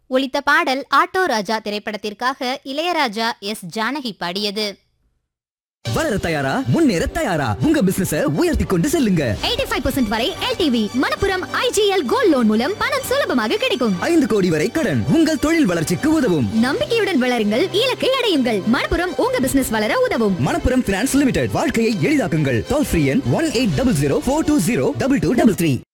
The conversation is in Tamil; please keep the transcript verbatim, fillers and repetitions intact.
ஒலித்த பாடல் ஆட்டோ ராஜா திரைப்படத்திற்காக இளையராஜா எஸ் ஜானகி பாடியது. வளர தயாரா முன்னேற தயாரா உங்க பிசினஸ உயர்த்தி கொண்டு செல்லுங்க. எண்பத்தி ஐந்து சதவீதம் வரை L T V Manappuram I G L gold loan மூலம் பணம் சுலபமாக கிடைக்கும். ஐந்து கோடி வரை கடன் உங்கள் தொழில் வளர்ச்சிக்கு உதவும். நம்பிக்கையுடன் வளருங்கள், இலக்கை அடையுங்கள். மணப்புரம் உங்க பிசினஸ் வளர உதவும். மணப்புரம் பினான்ஸ் லிமிடெட், வாழ்க்கையை எளிதாக்குங்கள். டோல் ஃப்ரீ எண் one eight double zero four two zero double two double three.